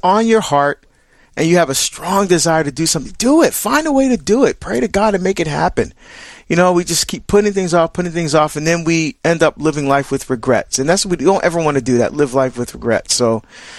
on your heart and you have a strong desire to do something, do it. Find a way to do it. Pray to God and make it happen. You know, we just keep putting things off, and then we end up living life with regrets. And that's what we don't ever want to do, that, live life with regrets. So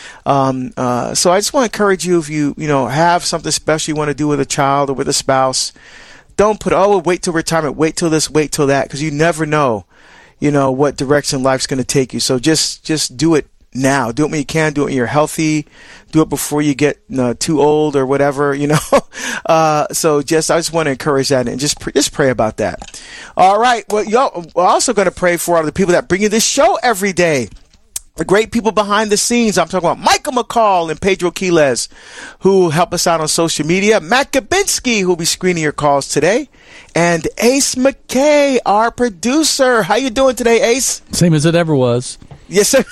I just want to encourage you, if you have something special you want to do with a child or with a spouse, don't put, wait till retirement, wait till this, wait till that, because you never know, what direction life's going to take you. So just do it now. Do it when you can. Do it when you're healthy. Do it before you get too old or whatever, So I just want to encourage that and just pray about that. All right. Well, we're also going to pray for all the people that bring you this show every day. The great people behind the scenes. I'm talking about Michael McCall and Pedro Quiles, who help us out on social media. Matt Gabinski, who will be screening your calls today. And Ace McKay, our producer. How you doing today, Ace? Same as it ever was. Yes, sir.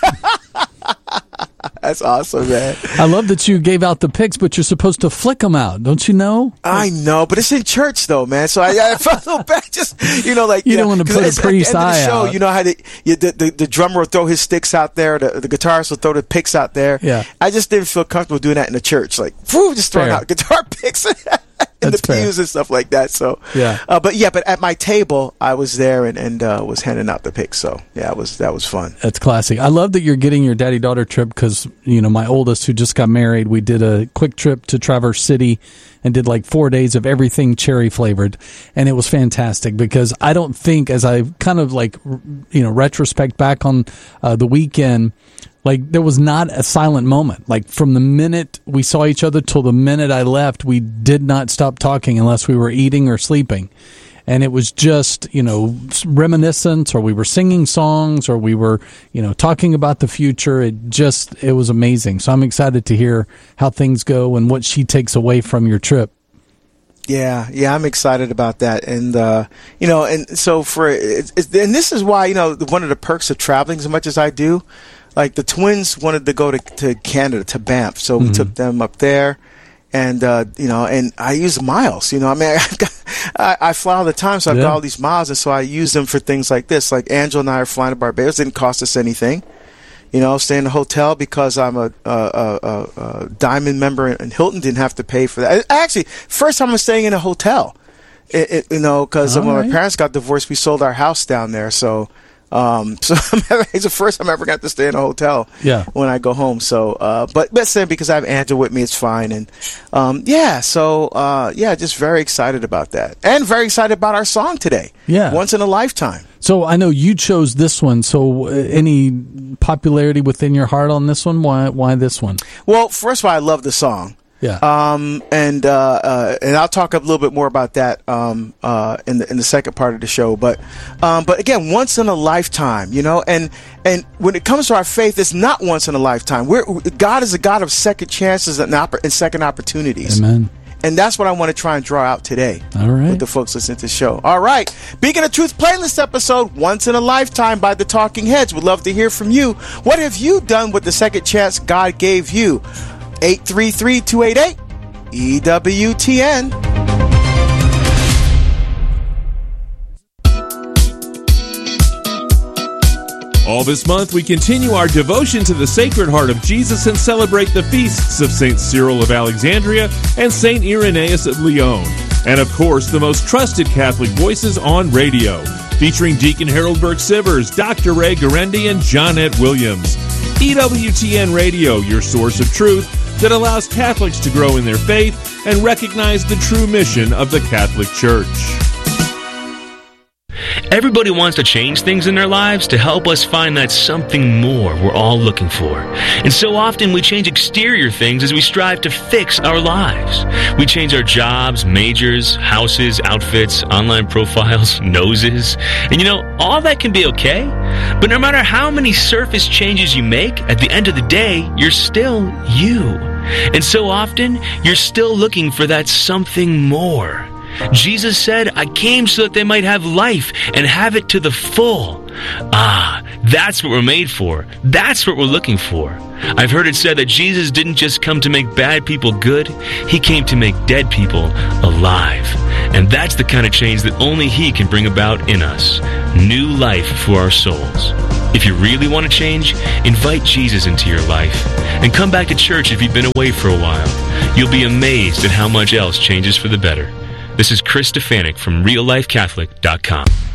That's awesome, man. I love that you gave out the picks, but you're supposed to flick them out. Don't you know? I know, but it's in church, though, man. So I felt a little bad. Just, you don't want to put a priest eye out. You know how the drummer will throw his sticks out there, the guitarist will throw the picks out there. Yeah. I just didn't feel comfortable doing that in the church. Like, just throwing out guitar picks. In the pews and stuff like that. So, yeah. But at my table, I was there and was handing out the picks. So, that was fun. That's classic. I love that you're getting your daddy-daughter trip because, my oldest who just got married, we did a quick trip to Traverse City and did like 4 days of everything cherry flavored. And it was fantastic because I don't think, as I kind of retrospect back on the weekend, like, there was not a silent moment. Like, from the minute we saw each other till the minute I left, we did not stop talking unless we were eating or sleeping. And it was just, reminiscence, or we were singing songs, or we were, talking about the future. It was amazing. So I'm excited to hear how things go and what she takes away from your trip. Yeah, I'm excited about that. And, and so and this is why, one of the perks of traveling as much as I do, like the twins wanted to go to Canada, to Banff. So we took them up there and, and I use miles, I fly all the time. So I've got all these miles. And so I use them for things like this. Like Angela and I are flying to Barbados. It didn't cost us anything. Stay in a hotel because I'm a Diamond member and Hilton didn't have to pay for that. Actually, first time I'm staying in a hotel, because when my parents got divorced, we sold our house down there. So it's the first time I ever got to stay in a hotel when I go home. So, but then because I have Angela with me, it's fine. And, just very excited about that. And very excited about our song today. Yeah. Once in a Lifetime. So I know you chose this one. So any popularity within your heart on this one? Why this one? Well, first of all, I love the song. Yeah. And I'll talk a little bit more about that in the second part of the show. But again, once in a lifetime, and when it comes to our faith, it's not once in a lifetime. God is a God of second chances and second opportunities. Amen. And that's what I want to try and draw out today. All right. With the folks listening to the show. All right. Beacon of Truth playlist episode, Once in a Lifetime by the Talking Heads. We'd love to hear from you. What have you done with the second chance God gave you? 833-288-EWTN. All this month, we continue our devotion to the Sacred Heart of Jesus and celebrate the feasts of St. Cyril of Alexandria and St. Irenaeus of Lyon. And of course, the most trusted Catholic voices on radio, featuring Deacon Harold Burke-Sivers, Dr. Ray Guarendi, and Johnette Williams. EWTN Radio, your source of truth that allows Catholics to grow in their faith and recognize the true mission of the Catholic Church. Everybody wants to change things in their lives to help us find that something more we're all looking for. And so often we change exterior things as we strive to fix our lives. We change our jobs, majors, houses, outfits, online profiles, noses. And all that can be okay. But no matter how many surface changes you make, at the end of the day, you're still you. And so often, you're still looking for that something more. Jesus said, I came so that they might have life and have it to the full. That's what we're made for. That's what we're looking for. I've heard it said that Jesus didn't just come to make bad people good. He came to make dead people alive. And that's the kind of change that only He can bring about in us. New life for our souls. If you really want to change, invite Jesus into your life and come back to church if you've been away for a while. You'll be amazed at how much else changes for the better. This is Chris Stefanik from reallifecatholic.com.